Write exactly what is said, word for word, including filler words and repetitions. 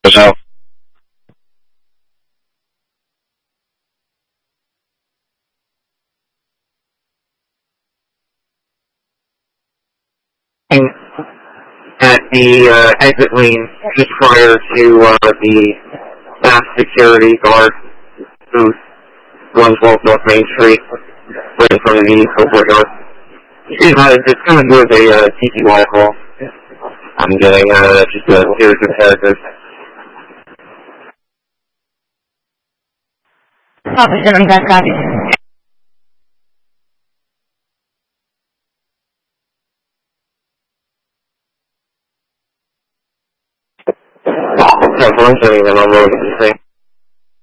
So. At the uh, exit lane, just prior to uh, the staff security guard booth, one twelve North Main Street, right in front of the courtyard. Excuse me, it's going to do with a uh, T T Y call. I'm getting uh, just a series of characters. Copy, sir. I'm back. Copy. Yeah, so I'm sending them. I'm rolling to the thing.